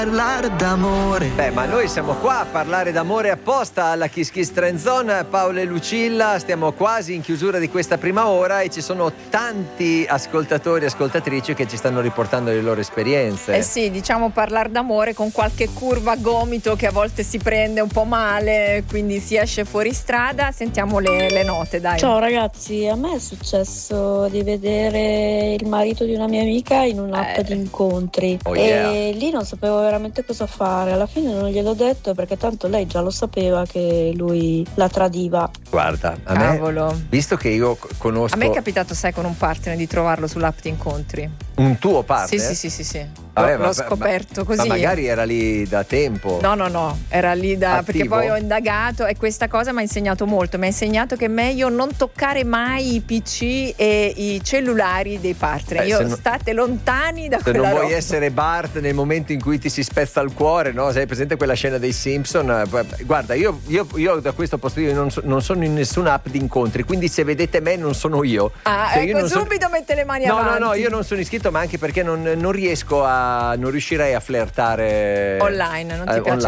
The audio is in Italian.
Parlare d'amore. Beh, ma noi siamo qua a parlare d'amore apposta alla Kiss Kiss Trend Zone. Paolo e Lucilla, stiamo quasi in chiusura di questa prima ora e ci sono tanti ascoltatori e ascoltatrici che ci stanno riportando le loro esperienze. Eh sì, diciamo parlare d'amore con qualche curva a gomito che a volte si prende un po' male, quindi si esce fuori strada. Sentiamo le note, dai. Ciao ragazzi, a me è successo di vedere il marito di una mia amica in un'app di incontri e lì non sapevo veramente cosa fare. Alla fine non gliel'ho detto perché tanto lei già lo sapeva che lui la tradiva. Guarda, a Cavolo. me, visto che io conosco... A me è capitato, sai, con un partner di trovarlo sull'app di incontri. Un tuo partner? Sì. Vabbè, l'ho scoperto così. Ma magari era lì da tempo. No, era lì Attivo? perché poi ho indagato e questa cosa mi ha insegnato molto. Mi ha insegnato che è meglio non toccare mai i PC e i cellulari dei partner. State lontani da quella roba. Se non vuoi essere Bart nel momento in cui ti si spezza il cuore, no? Sei presente quella scena dei Simpson? Guarda, io da questo posto non sono in nessuna app di incontri, quindi se vedete me non sono io. Ecco, subito mette le mani avanti. No, io non sono iscritto, ma anche perché non riesco non riuscirei a flirtare online, non ti piace